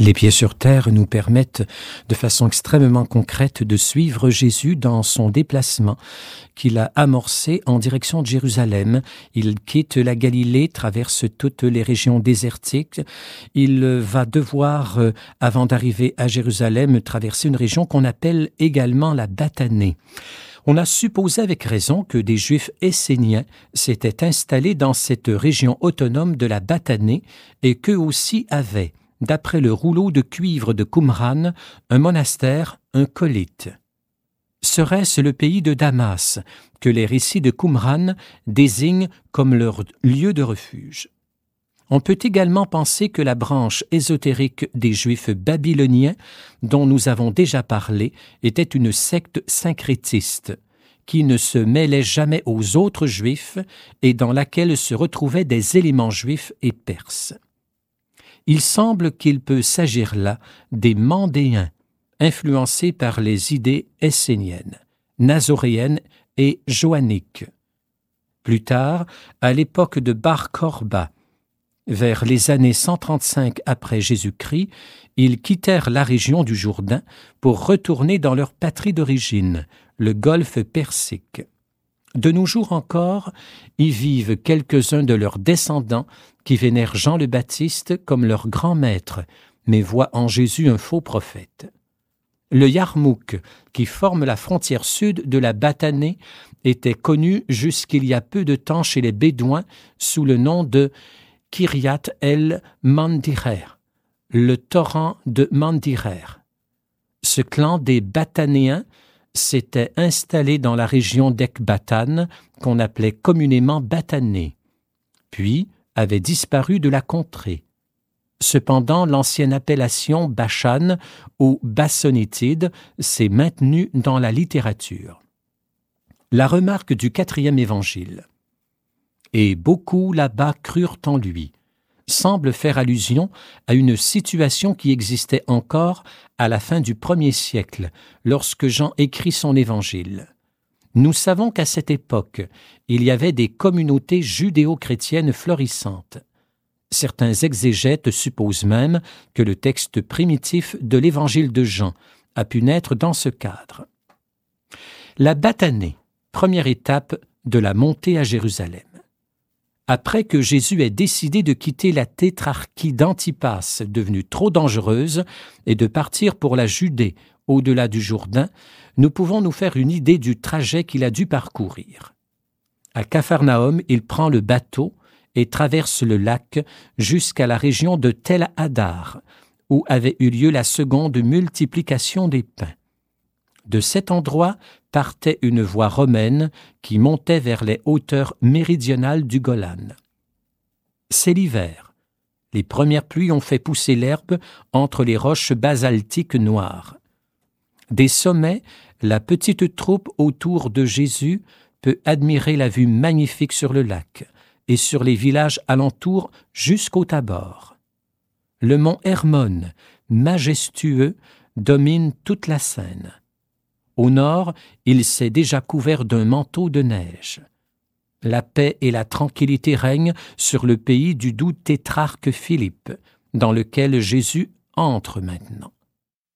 Les pieds sur terre nous permettent de façon extrêmement concrète de suivre Jésus dans son déplacement qu'il a amorcé en direction de Jérusalem. Il quitte la Galilée, traverse toutes les régions désertiques. Il va devoir, avant d'arriver à Jérusalem, traverser une région qu'on appelle également la Batanée. On a supposé avec raison que des Juifs esséniens s'étaient installés dans cette région autonome de la Batanée et qu'eux aussi avaient, d'après le rouleau de cuivre de Qumran, un monastère, un colite. Serait-ce le pays de Damas, que les récits de Qumran désignent comme leur lieu de refuge? On peut également penser que la branche ésotérique des Juifs babyloniens, dont nous avons déjà parlé, était une secte syncrétiste, qui ne se mêlait jamais aux autres Juifs et dans laquelle se retrouvaient des éléments juifs et perses. Il semble qu'il peut s'agir là des Mandéens, influencés par les idées esséniennes, nazoréennes et joanniques. Plus tard, à l'époque de Bar Korba, vers les années 135 après Jésus-Christ, ils quittèrent la région du Jourdain pour retourner dans leur patrie d'origine, le golfe Persique. De nos jours encore, y vivent quelques-uns de leurs descendants qui vénèrent Jean le Baptiste comme leur grand maître, mais voient en Jésus un faux prophète. Le Yarmouk, qui forme la frontière sud de la Batanée, était connu jusqu'il y a peu de temps chez les Bédouins sous le nom de Kiryat el-Mandirer, le torrent de Mandirer. Ce clan des Batanéens s'était installé dans la région d'Ecbatane, qu'on appelait communément Batanée, puis avait disparu de la contrée. Cependant, l'ancienne appellation Bashan ou Bassonitide s'est maintenue dans la littérature. La remarque du 4e évangile, « Et beaucoup là-bas crurent en lui », semble faire allusion à une situation qui existait encore à la fin du 1er siècle, lorsque Jean écrit son évangile. Nous savons qu'à cette époque, il y avait des communautés judéo-chrétiennes florissantes. Certains exégètes supposent même que le texte primitif de l'évangile de Jean a pu naître dans ce cadre. La Batanée, première étape de la montée à Jérusalem. Après que Jésus ait décidé de quitter la tétrarchie d'Antipas, devenue trop dangereuse, et de partir pour la Judée, au-delà du Jourdain, nous pouvons nous faire une idée du trajet qu'il a dû parcourir. À Capharnaüm, il prend le bateau et traverse le lac jusqu'à la région de Tel Hadar, où avait eu lieu la seconde multiplication des pains. De cet endroit partait une voie romaine qui montait vers les hauteurs méridionales du Golan. C'est l'hiver. Les premières pluies ont fait pousser l'herbe entre les roches basaltiques noires. Des sommets, la petite troupe autour de Jésus peut admirer la vue magnifique sur le lac et sur les villages alentours jusqu'au Tabor. Le mont Hermon, majestueux, domine toute la scène. Au nord, il s'est déjà couvert d'un manteau de neige. La paix et la tranquillité règnent sur le pays du doux tétrarque Philippe, dans lequel Jésus entre maintenant.